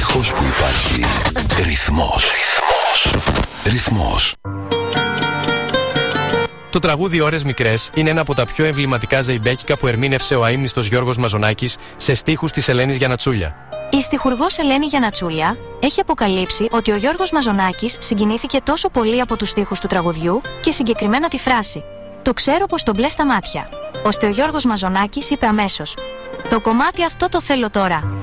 Ευτυχώς που υπάρχει ρυθμός. Ρυθμός. Το τραγούδι «Ώρες μικρές» είναι ένα από τα πιο εμβληματικά ζεϊμπέκικα που ερμήνευσε ο αείμνηστος Γιώργος Μαζονάκης σε στίχους της Ελένης Γιαννατσούλια. Η στιχουργός Ελένη Γιαννατσούλια έχει αποκαλύψει ότι ο Γιώργος Μαζονάκης συγκινήθηκε τόσο πολύ από τους στίχους του τραγουδιού και συγκεκριμένα τη φράση «Το ξέρω πως τον μπλε στα μάτια», ώστε ο Γιώργος Μαζονάκης είπε αμέσως «Το κομμάτι αυτό το θέλω τώρα».